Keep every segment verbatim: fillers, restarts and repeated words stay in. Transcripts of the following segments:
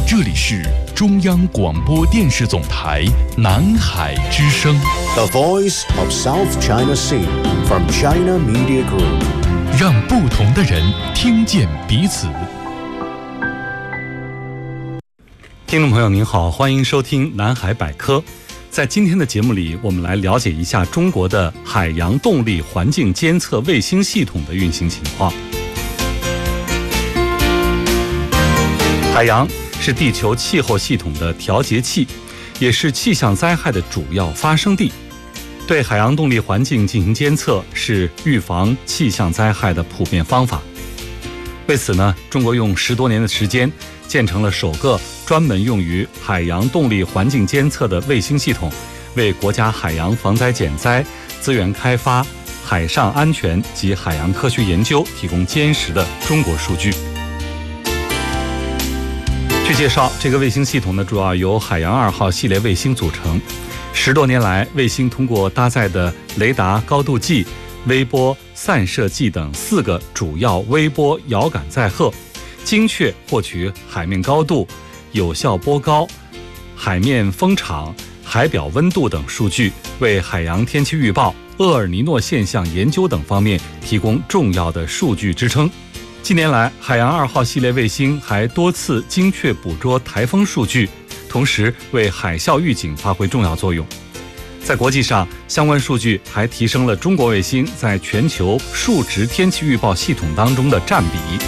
这里是中央广播电视总台南海之声 The Voice of South China Sea from China Media Group， 让不同的人听见彼此。 听众朋友您好，欢迎收听南海百科。在今天的节目里，我们来了解一下中国的海洋动力环境监测卫星系统的运行情况。海洋是地球气候系统的调节器，也是气象灾害的主要发生地。对海洋动力环境进行监测是预防气象灾害的普遍方法。为此呢，中国用十多年的时间建成了首个专门用于海洋动力环境监测的卫星系统，为国家海洋防灾减灾、资源开发、海上安全及海洋科学研究提供坚实的中国数据。据介绍，这个卫星系统呢，主要由海洋二号系列卫星组成。十多年来，卫星通过搭载的雷达高度计、微波散射计等四个主要微波遥感载荷，精确获取海面高度、有效波高、海面风场、海表温度等数据，为海洋天气预报、厄尔尼诺现象研究等方面提供重要的数据支撑。近年来，海洋二号系列卫星还多次精确捕捉台风数据，同时为海啸预警发挥重要作用。在国际上，相关数据还提升了中国卫星在全球数值天气预报系统当中的占比。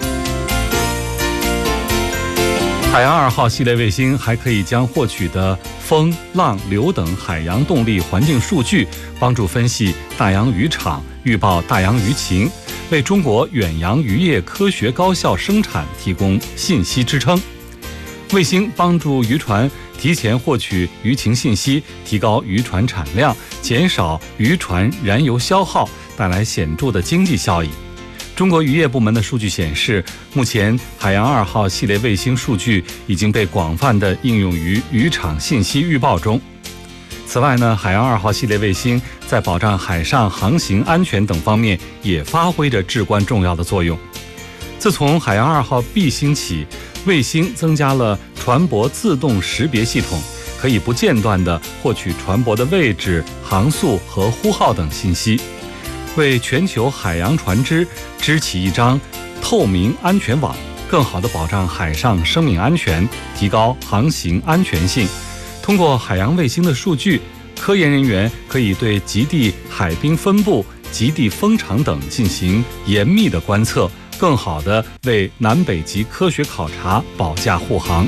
海洋二号系列卫星还可以将获取的风、浪、流等海洋动力环境数据，帮助分析大洋渔场，预报大洋渔情，为中国远洋渔业科学高效生产提供信息支撑。卫星帮助渔船提前获取渔情信息，提高渔船产量，减少渔船燃油消耗，带来显著的经济效益。中国渔业部门的数据显示，目前海洋二号系列卫星数据已经被广泛地应用于渔场信息预报中。此外呢，海洋二号系列卫星在保障海上航行安全等方面也发挥着至关重要的作用。自从海洋二号 B 星起，卫星增加了船舶自动识别系统，可以不间断地获取船舶的位置、航速和呼号等信息，为全球海洋船只织起一张透明安全网，更好地保障海上生命安全，提高航行安全性。通过海洋卫星的数据，科研人员可以对极地海冰分布、极地风场等进行严密的观测，更好地为南北极科学考察保驾护航。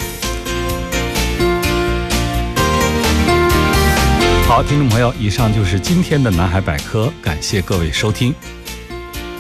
好，听众朋友，以上就是今天的南海百科，感谢各位收听。